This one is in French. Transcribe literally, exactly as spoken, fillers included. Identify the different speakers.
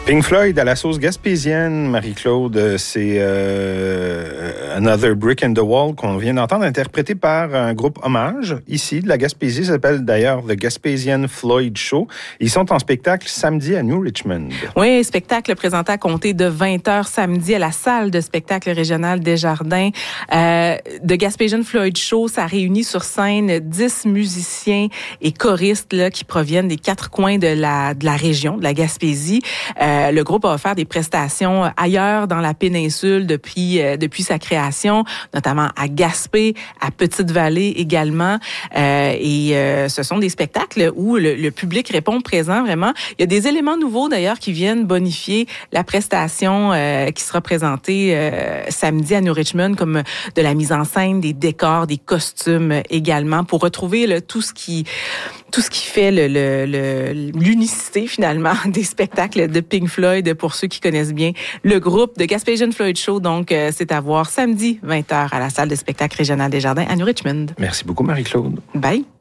Speaker 1: Pink Floyd à la sauce gaspésienne, Marie-Claude, c'est euh, Another Brick in the Wall qu'on vient d'entendre, interprété par un groupe hommage ici de la Gaspésie. Ça s'appelle d'ailleurs The Gaspésian Floyd Show. Ils sont en spectacle samedi à New Richmond.
Speaker 2: Oui, spectacle présenté à compter de vingt heures samedi à la salle de spectacle régionale Desjardins. Euh, The Gaspésian Floyd Show, ça réunit sur scène dix musiciens et choristes là, qui proviennent des quatre coins de la, de la région, de la Gaspésie. Euh, le groupe a offert des prestations ailleurs dans la péninsule depuis euh, depuis sa création, notamment à Gaspé, à Petite-Vallée également. Euh, et euh, ce sont des spectacles où le, le public répond présent vraiment. Il y a des éléments nouveaux d'ailleurs qui viennent bonifier la prestation euh, qui sera présentée euh, samedi à New Richmond, comme de la mise en scène, des décors, des costumes également, pour retrouver là, tout ce qui tout ce qui fait le, le, le, l'unicité finalement des spectacles de Pink Floyd pour ceux qui connaissent bien le groupe de Gaspésian Floyd Show. Donc, euh, c'est à voir samedi vingt heures à la salle de spectacle régionale Desjardins à New Richmond.
Speaker 1: Merci beaucoup, Marie-Claude.
Speaker 2: Bye.